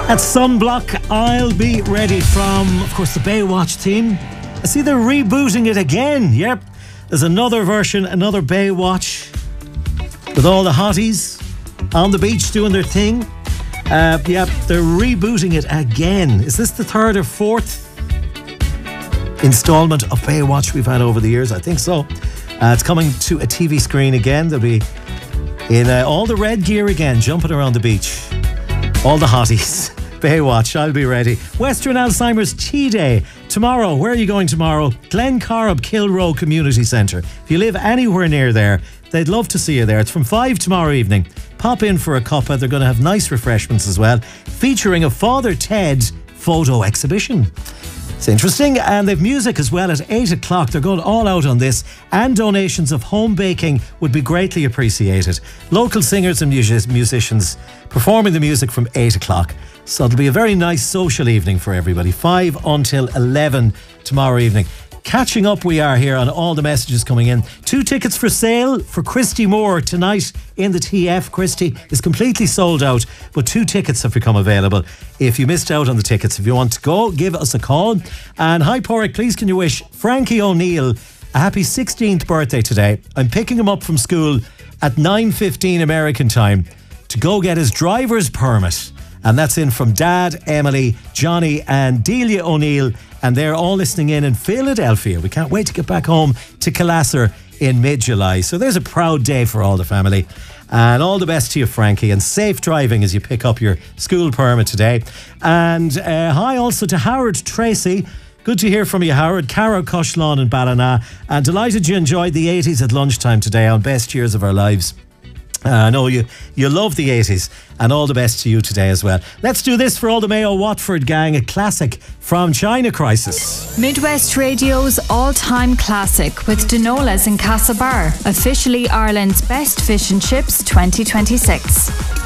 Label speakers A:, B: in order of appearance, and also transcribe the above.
A: At Sunblock, I'll Be Ready from, of course, the Baywatch theme. I see they're rebooting it again. Yep, there's another version, another Baywatch with all the hotties on the beach doing their thing. Yep, they're rebooting it again. Is this the third or fourth installment of Baywatch we've had over the years? I think so. It's coming to a TV screen again. They'll be in all the red gear again, jumping around the beach. All the hotties. Baywatch, I'll Be Ready. Western Alzheimer's Tea Day tomorrow. Where are you going tomorrow? Glencorrib Kilroe Community Centre. If you live anywhere near there, they'd love to see you there. It's from 5 tomorrow evening. Pop in for a cuppa. They're going to have nice refreshments as well, featuring a Father Ted photo exhibition. It's interesting, and they've music as well at 8 o'clock. They're going all out on this, and donations of home baking would be greatly appreciated. Local singers and musicians performing the music from 8 o'clock. So it'll be a very nice social evening for everybody. 5 until 11 tomorrow evening. Catching up we are here on all the messages coming in. 2 tickets for sale for Christy Moore tonight in the TF. Christy is completely sold out, but 2 tickets have become available. If you missed out on the tickets, if you want to go, give us a call. And hi Porrick, please can you wish Frankie O'Neill a happy 16th birthday today. I'm picking him up from school at 9:15 American time to go get his driver's permit. And that's in from Dad, Emily, Johnny and Delia O'Neill. And they're all listening in Philadelphia. We can't wait to get back home to Killasser in mid-July. So there's a proud day for all the family. And all the best to you, Frankie. And safe driving as you pick up your school permit today. And hi also to Howard Tracy. Good to hear from you, Howard. Cara Cushlawn and Ballina. And delighted you enjoyed the 80s at lunchtime today on Best Years of Our Lives. I know you love the 80s, and all the best to you today as well. Let's do this for all the Mayo Watford gang, a classic from China Crisis.
B: Midwest Radio's all-time classic with Denola's in Castlebar, officially Ireland's best fish and chips 2026.